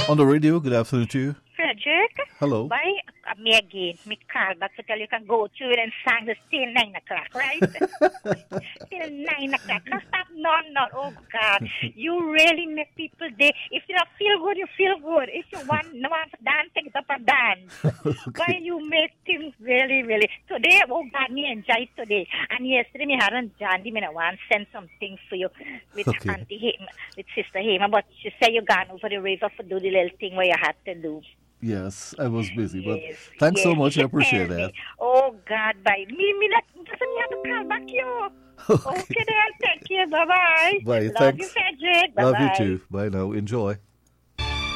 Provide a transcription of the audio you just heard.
On the radio, good afternoon to you. Frederick, Hello. why me again? Me call back to tell you can go through it and sang the still 9 o'clock, right? Still 9 o'clock. No, stop, no. Oh, God. You really make people day. If you don't feel good, you feel good. If you want to dance, take it up and dance. Why you make things really, really. Today, oh, God, me enjoy today. And yesterday, me had a Jandy, me want to send something for you with Auntie Hema, with Sister Hema. But she said you gone over the river to do the little thing where you had to do. Yes, I was busy, but thanks so much. I appreciate that. Oh, God, bye. Me doesn't have to call back you. Okay, then. Thank you. Bye-bye. Bye. Love Thanks. you, Frederick. Bye-bye. Love you too. Bye now. Enjoy.